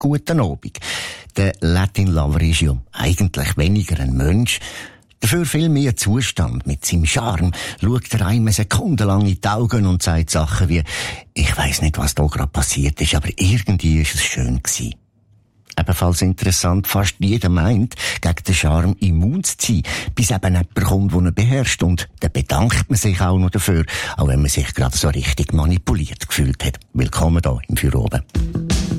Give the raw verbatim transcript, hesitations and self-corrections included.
guten Abend. Der Latin Lover ist ja eigentlich weniger ein Mensch, dafür viel mehr Zustand. Mit seinem Charme schaut er einem sekundenlang in die Augen und sagt Sachen wie, ich weiss nicht, was da gerade passiert ist, aber irgendwie ist es schön gewesen. Ebenfalls interessant, fast jeder meint, gegen den Charme immun zu sein, bis eben jemand kommt, den er beherrscht. Und dann bedankt man sich auch noch dafür, auch wenn man sich gerade so richtig manipuliert gefühlt hat. Willkommen da im Für oben.